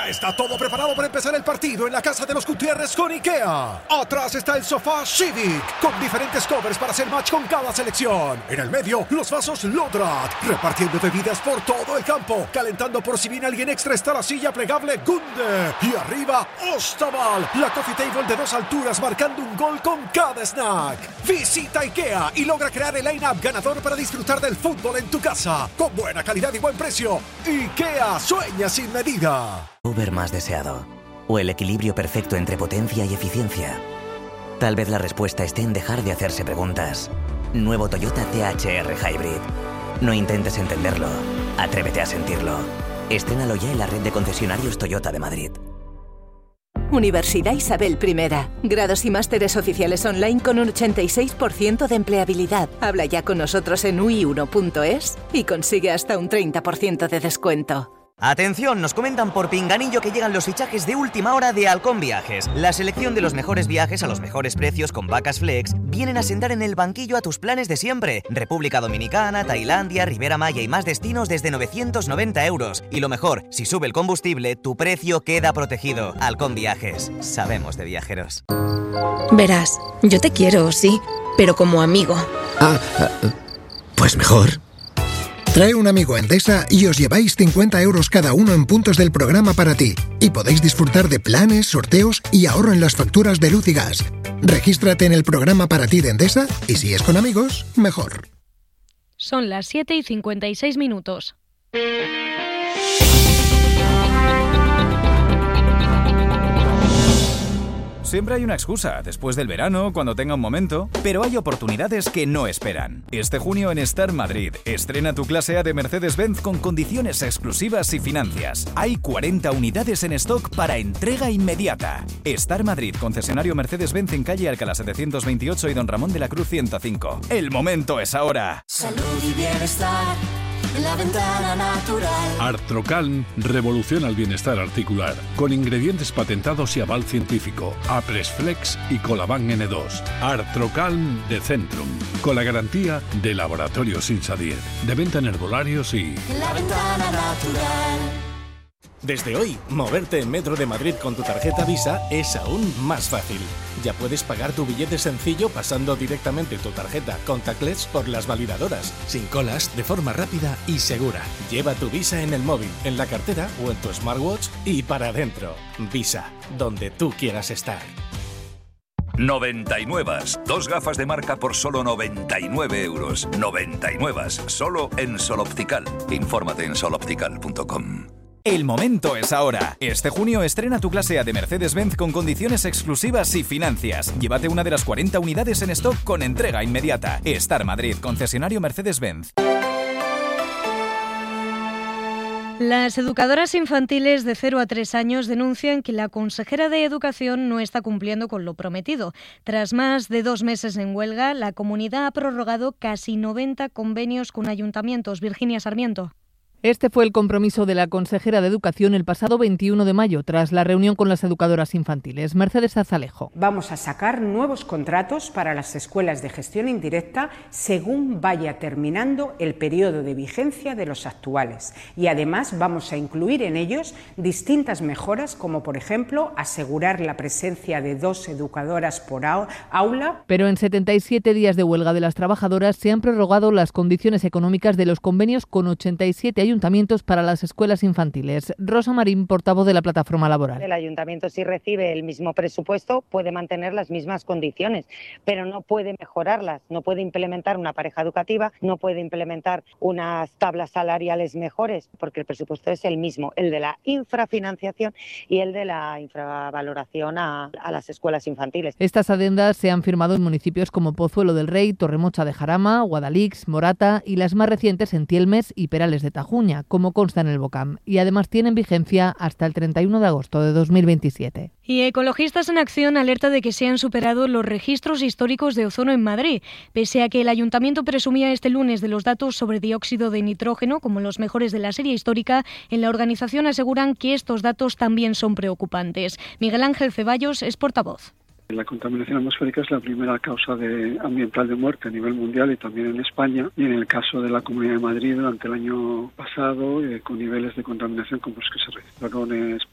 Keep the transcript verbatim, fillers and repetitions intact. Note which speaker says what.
Speaker 1: Ya está todo preparado para empezar el partido en la casa de los Gutiérrez con IKEA. Atrás está el sofá Civic, con diferentes covers para hacer match con cada selección. En el medio, los vasos Lodrat, repartiendo bebidas por todo el campo. Calentando por si viene alguien extra está la silla plegable Gunde. Y arriba, Ostaval, la coffee table de dos alturas marcando un gol con cada snack. Visita IKEA y logra crear el line-up ganador para disfrutar del fútbol en tu casa. Con buena calidad y buen precio. IKEA, sueña sin medida.
Speaker 2: Uber más deseado. O el equilibrio perfecto entre potencia y eficiencia. Tal vez la respuesta esté en dejar de hacerse preguntas. Nuevo Toyota T H R Hybrid. No intentes entenderlo. Atrévete a sentirlo. Estrénalo ya en la red de concesionarios Toyota de Madrid.
Speaker 3: Universidad Isabel I. Grados y másteres oficiales online con un ochenta y seis por ciento de empleabilidad. Habla ya con nosotros en u i uno punto es y consigue hasta un treinta por ciento de descuento.
Speaker 2: Atención, nos comentan por Pinganillo que llegan los fichajes de última hora de Halcón Viajes. La selección de los mejores viajes a los mejores precios con vacas flex vienen a sentar en el banquillo a tus planes de siempre. República Dominicana, Tailandia, Riviera Maya y más destinos desde novecientos noventa euros. Y lo mejor, si sube el combustible, tu precio queda protegido. Halcón Viajes, sabemos de viajeros.
Speaker 4: Verás, yo te quiero, sí, pero como amigo.
Speaker 5: Ah, pues mejor. Trae un amigo a Endesa y os lleváis cincuenta euros cada uno en puntos del programa para ti. Y podéis disfrutar de planes, sorteos y ahorro en las facturas de luz y gas. Regístrate en el programa para ti de Endesa y si es con amigos, mejor.
Speaker 6: Son las siete y cincuenta y seis minutos.
Speaker 7: Siempre hay una excusa, después del verano, cuando tenga un momento, pero hay oportunidades que no esperan. Este junio en Star Madrid, estrena tu clase A de Mercedes-Benz con condiciones exclusivas y financias. Hay cuarenta unidades en stock para entrega inmediata. Star Madrid, concesionario Mercedes-Benz en calle Alcalá setecientos veintiocho y Don Ramón de la Cruz ciento cinco. El momento es ahora.
Speaker 8: Salud y bienestar. La Ventana Natural.
Speaker 9: Artrocalm revoluciona el bienestar articular con ingredientes patentados y aval científico. Apresflex y Colaban N dos. Artrocalm de Centrum, con la garantía de Laboratorios Insadir, de venta en herbolarios y
Speaker 8: La Ventana Natural.
Speaker 10: Desde hoy, moverte en Metro de Madrid con tu tarjeta Visa es aún más fácil. Ya puedes pagar tu billete sencillo pasando directamente tu tarjeta contactless por las validadoras, sin colas, de forma rápida y segura. Lleva tu Visa en el móvil, en la cartera o en tu smartwatch y para adentro. Visa, donde tú quieras estar.
Speaker 11: noventa y nueve. Dos gafas de marca por solo noventa y nueve euros. noventa y nueve. Solo en Sol Optical. Infórmate en sol optical punto com.
Speaker 7: El momento es ahora. Este junio estrena tu clase A de Mercedes-Benz con condiciones exclusivas y financias. Llévate una de las cuarenta unidades en stock con entrega inmediata. Star Madrid, concesionario Mercedes-Benz.
Speaker 6: Las educadoras infantiles de cero a tres años denuncian que la consejera de Educación no está cumpliendo con lo prometido. Tras más de dos meses en huelga, la comunidad ha prorrogado casi noventa convenios con ayuntamientos. Virginia Sarmiento.
Speaker 12: Este fue el compromiso de la consejera de Educación el pasado veintiuno de mayo, tras la reunión con las educadoras infantiles. Mercedes Azalejo.
Speaker 13: Vamos a sacar nuevos contratos para las escuelas de gestión indirecta según vaya terminando el periodo de vigencia de los actuales. Y además vamos a incluir en ellos distintas mejoras, como por ejemplo asegurar la presencia de dos educadoras por aula.
Speaker 12: Pero en setenta y siete días de huelga de las trabajadoras se han prorrogado las condiciones económicas de los convenios con ochenta y siete ayuntamientos ayuntamientos para las escuelas infantiles. Rosa Marín, portavoz de la plataforma laboral.
Speaker 14: El ayuntamiento, si recibe el mismo presupuesto, puede mantener las mismas condiciones, pero no puede mejorarlas, no puede implementar una pareja educativa, no puede implementar unas tablas salariales mejores, porque el presupuesto es el mismo, el de la infrafinanciación y el de la infravaloración a, a las escuelas infantiles.
Speaker 12: Estas adendas se han firmado en municipios como Pozuelo del Rey, Torremocha de Jarama, Guadalix, Morata y las más recientes en Tielmes y Perales de Tajuña, como consta en el BOCAM, y además tienen vigencia hasta el treinta y uno de agosto de dos mil veintisiete.
Speaker 6: Y Ecologistas en Acción alerta de que se han superado los registros históricos de ozono en Madrid, pese a que el ayuntamiento presumía este lunes de los datos sobre dióxido de nitrógeno como los mejores de la serie histórica. En la organización aseguran que estos datos también son preocupantes. Miguel Ángel Ceballos es portavoz.
Speaker 15: La contaminación atmosférica es la primera causa de ambiental de muerte a nivel mundial y también en España. Y en el caso de la Comunidad de Madrid, durante el año pasado, eh, con niveles de contaminación como los que se registraron